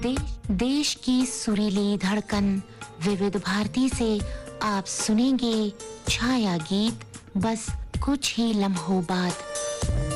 देश की सुरीली धड़कन विविध भारती से आप सुनेंगे छाया गीत बस कुछ ही लम्हों बाद।